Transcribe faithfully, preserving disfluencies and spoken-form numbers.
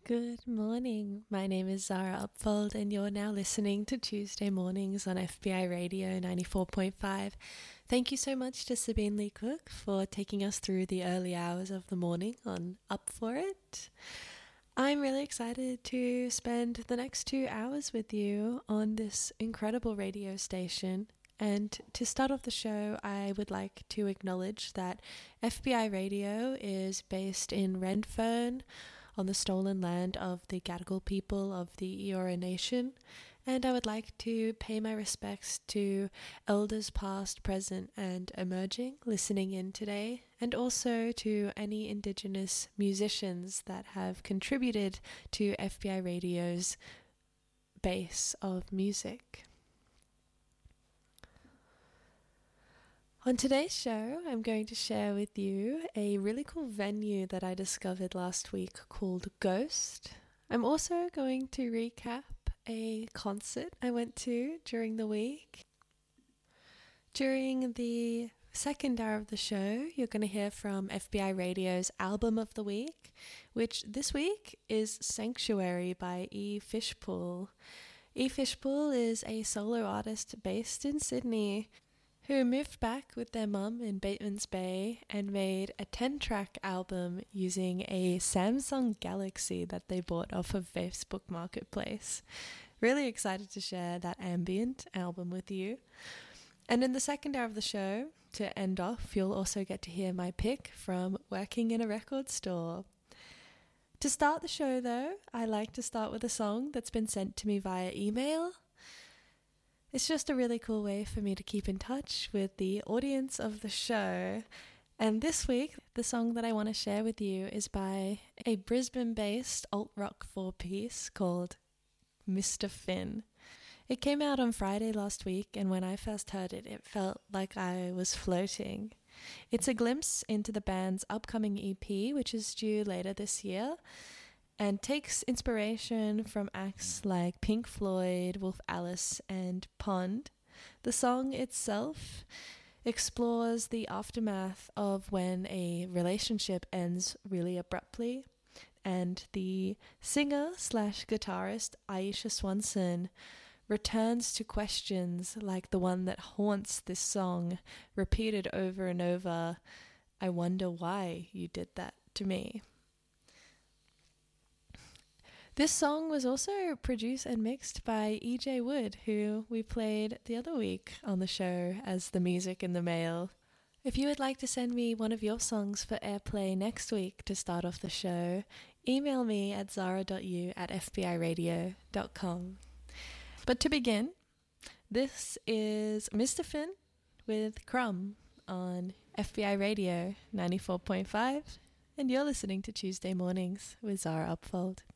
Good morning. My name is Zara Upfold, and you're now listening to Tuesday Mornings on F B I Radio ninety-four point five. Thank you so much to Sabine Lee Cook for taking us through the early hours of the morning on Up For It. I'm really excited to spend the next two hours with you on this incredible radio station. And to start off the show, I would like to acknowledge that F B I Radio is based in Redfern, on the stolen land of the Gadigal people of the Eora Nation, and I would like to pay my respects to elders past, present and emerging listening in today, and also to any Indigenous musicians that have contributed to F B I Radio's base of music. On today's show, I'm going to share with you a really cool venue that I discovered last week called Ghost. I'm also going to recap a concert I went to during the week. During the second hour of the show, you're going to hear from F B I Radio's Album of the Week, which this week is Sanctuary by E. Fishpool. E. Fishpool is a solo artist based in Sydney who moved back with their mum in Batemans Bay and made a ten-track album using a Samsung Galaxy that they bought off of Facebook Marketplace. Really excited to share that ambient album with you. And in the second hour of the show, to end off, you'll also get to hear my pick from Working in a Record Store. To start the show, though, I like to start with a song that's been sent to me via email. It's just a really cool way for me to keep in touch with the audience of the show. And this week, the song that I want to share with you is by a Brisbane-based alt-rock four-piece called Mister Finn. It came out on Friday last week, and when I first heard it, it felt like I was floating. It's a glimpse into the band's upcoming E P, which is due later this year, and takes inspiration from acts like Pink Floyd, Wolf Alice, and Pond. The song itself explores the aftermath of when a relationship ends really abruptly, and the singer slash guitarist Aisha Swanson returns to questions like the one that haunts this song, repeated over and over. I wonder why you did that to me. This song was also produced and mixed by E J Wood, who we played the other week on the show as the music in the mail. If you would like to send me one of your songs for airplay next week to start off the show, email me at zara.u at fbiradio.com. But to begin, this is Mister Finn with Crumb on F B I Radio ninety-four point five, and you're listening to Tuesday Mornings with Zara Upfold.